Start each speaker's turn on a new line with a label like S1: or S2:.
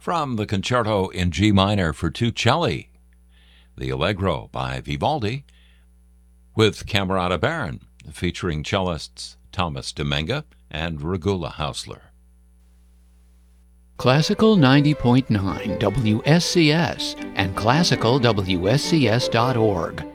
S1: From the Concerto in G minor for two celli, the Allegro by Vivaldi, with Camerata Baron, featuring cellists Thomas Demenga and Regula Hausler.
S2: Classical 90.9 WSCS and classicalwscs.org